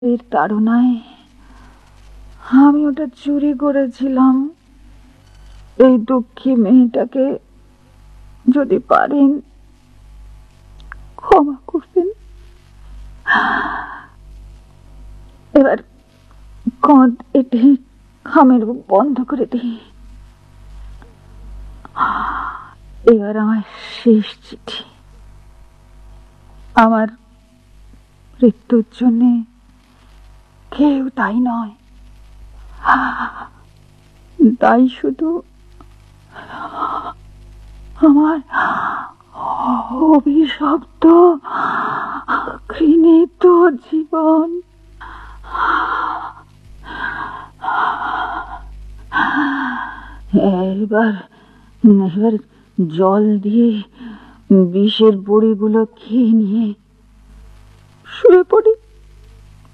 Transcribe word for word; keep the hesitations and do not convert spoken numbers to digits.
এর তাড়নায় আমি ওটা চুরি করেছিলাম। এই দুঃখী মেয়েটাকে যদি পারেন ক্ষমা করবেন। এবার কাঁধ এটে খামের বুক বন্ধ করে দিই। এবার আমার শেষ চিঠি। আমার মৃত্যুর জন্য কেউ তাই নয়, তাই শুধু আমার অভিশপ্ত ঘৃণিত জীবন। এবার এবার জল দিয়ে বিষের বড়িগুলো খেয়ে নিয়ে শুয়ে পড়ি।